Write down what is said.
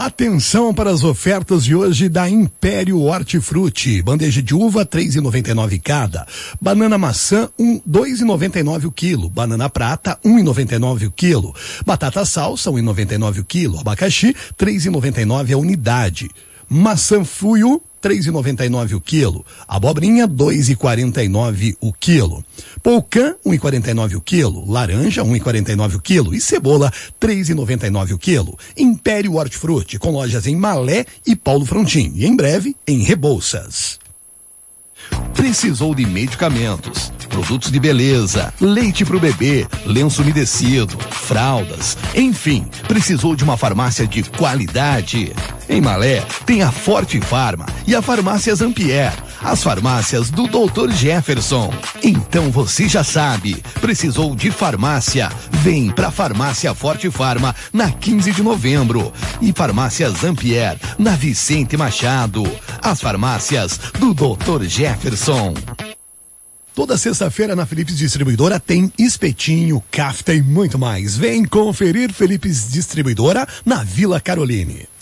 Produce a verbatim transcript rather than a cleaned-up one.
Atenção para as ofertas de hoje da Império Hortifruti. Bandeja de uva, três reais e noventa e nove centavos cada. Banana maçã, um, dois reais e noventa e nove centavos o quilo. Banana prata, um real e noventa e nove centavos o quilo. Batata salsa, um real e noventa e nove centavos o quilo. Abacaxi, três reais e noventa e nove centavos a unidade. Maçã fuiu, três reais e noventa e nove centavos o quilo. Abobrinha, dois reais e quarenta e nove centavos o quilo. Polcã, um real e quarenta e nove centavos o quilo. Laranja, um real e quarenta e nove centavos o quilo. E cebola, três reais e noventa e nove centavos o quilo. Império Hortifruti, com lojas em Malé e Paulo Frontin. E em breve, em Rebouças. Precisou de medicamentos, produtos de beleza, leite pro bebê, lenço umedecido, fraldas, enfim, precisou de uma farmácia de qualidade? Em Malé tem a Forte Farma e a Farmácia Zampier, as farmácias do doutor Jefferson. Então você já sabe, precisou de farmácia? Vem pra Farmácia Forte Farma na quinze de novembro e Farmácia Zampier na Vicente Machado. As farmácias do doutor Jefferson. Toda sexta-feira na Philips Distribuidora tem espetinho, kafta e muito mais. Vem conferir Philips Distribuidora na Vila Caroline.